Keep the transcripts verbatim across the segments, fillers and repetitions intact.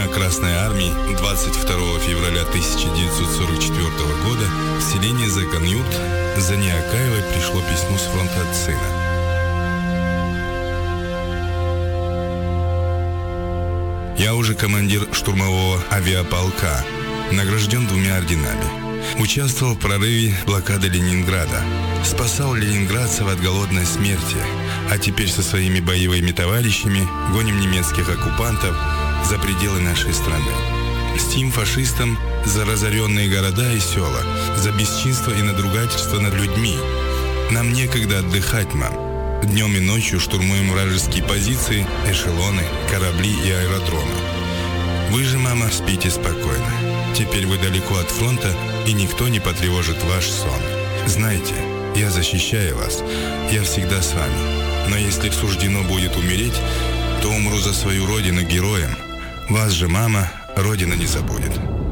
Дня Красной Армии двадцать второго февраля тысяча девятьсот сорок четвёртого года в селение Закан-Юрт Зане Акаевой пришло письмо с фронта от сына. Я уже командир штурмового авиаполка, награжден двумя орденами. Участвовал в прорыве блокады Ленинграда. Спасал ленинградцев от голодной смерти. А теперь со своими боевыми товарищами гоним немецких оккупантов за пределы нашей страны. Мстим фашистам за разоренные города и села, за бесчинство и надругательство над людьми. Нам некогда отдыхать, мам. Днем и ночью штурмуем вражеские позиции, эшелоны, корабли и аэродромы. Вы же, мама, спите спокойно. Теперь вы далеко от фронта, и никто не потревожит ваш сон. Знайте, я защищаю вас, я всегда с вами. Но если суждено будет умереть, то умру за свою родину героем. Вас же, мама, родина не забудет.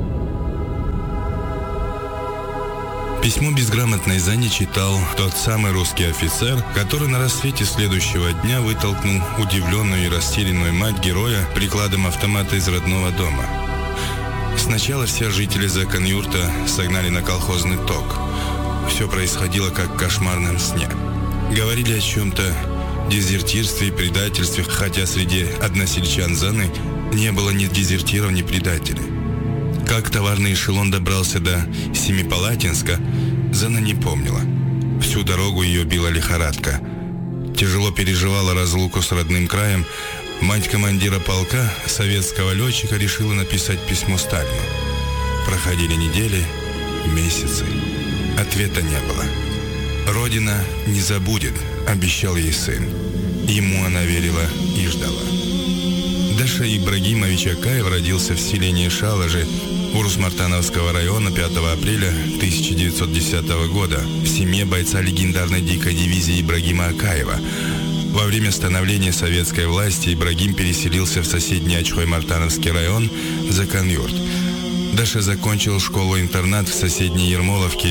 Письмо безграмотной Зане читал тот самый русский офицер, который на рассвете следующего дня вытолкнул удивленную и растерянную мать героя прикладом автомата из родного дома. Сначала все жители Закан-Юрта согнали на колхозный ток. Все происходило как в кошмарном сне. Говорили о чем-то дезертирстве и предательстве, хотя среди односельчан Заны не было ни дезертиров, ни предателей. Как товарный эшелон добрался до Семипалатинска, Зана не помнила. Всю дорогу ее била лихорадка. Тяжело переживала разлуку с родным краем. Мать командира полка, советского летчика, решила написать письмо Сталину. Проходили недели, месяцы. Ответа не было. «Родина не забудет», — обещал ей сын. Ему она верила и ждала. Даша Ибрагимович Акаев родился в селении Шалажи Урус-Мартановского района пятого апреля тысяча девятьсот десятого года в семье бойца легендарной дикой дивизии Ибрагима Акаева. Во время становления советской власти Ибрагим переселился в соседний Ачхой-Мартановский район Закан-Юрт. Даша закончил школу-интернат в соседней Ермоловке